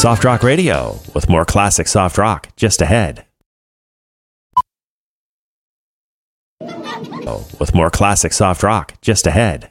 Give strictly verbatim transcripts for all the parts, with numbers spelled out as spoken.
Soft Rock Radio, with more classic soft rock just ahead. Oh, with more classic soft rock just ahead.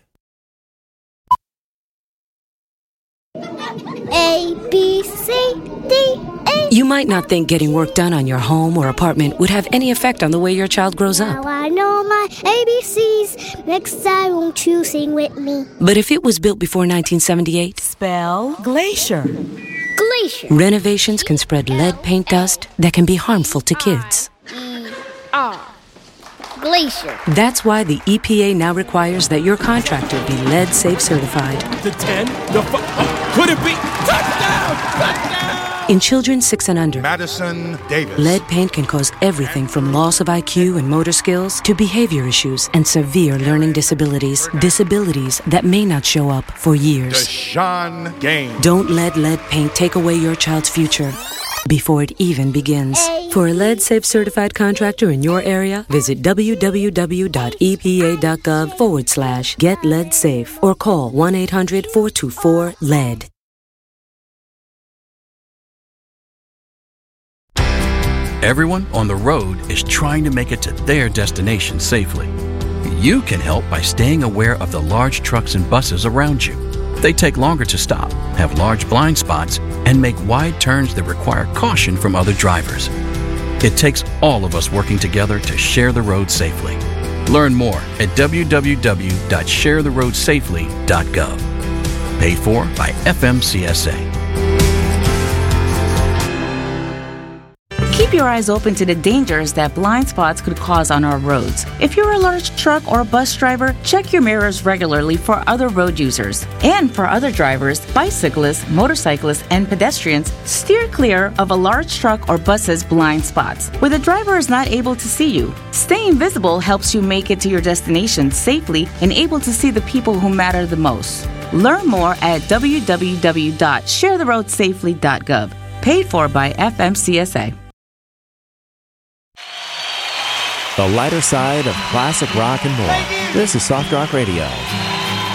A, B, C, D, E. You might not think getting work done on your home or apartment would have any effect on the way your child grows up. Now I know my A B Cs. Next time, won't you sing with me? But if it was built before nineteen seventy-eight, Spell glacier. Glacier. renovations can spread lead paint dust that can be harmful to kids. E, R. Glacier. That's why the E P A now requires that your contractor be lead safe certified. The ten, the five, could it be? Touchdown! Touchdown! In children six and under, Madison Davis. lead paint can cause everything from loss of I Q and motor skills to behavior issues and severe learning disabilities. Disabilities that may not show up for years. Deshaun Gaines. Don't let lead paint take away your child's future before it even begins. For a lead-safe certified contractor in your area, visit www.epa.gov forward slash get lead safe or call one eight hundred four two four lead. Everyone on the road is trying to make it to their destination safely. You can help by staying aware of the large trucks and buses around you. They take longer to stop, have large blind spots, and make wide turns that require caution from other drivers. It takes all of us working together to share the road safely. Learn more at w w w dot share the road safely dot gov. Paid for by F M C S A. Keep your eyes open to the dangers that blind spots could cause on our roads. If you're a large truck or bus driver, check your mirrors regularly for other road users. And for other drivers, bicyclists, motorcyclists, and pedestrians, steer clear of a large truck or bus's blind spots, where the driver is not able to see you. Staying visible helps you make it to your destination safely and able to see the people who matter the most. Learn more at w w w dot share the road safely dot gov. Paid for by F M C S A. The lighter side of classic rock and more. This is Soft Rock Radio.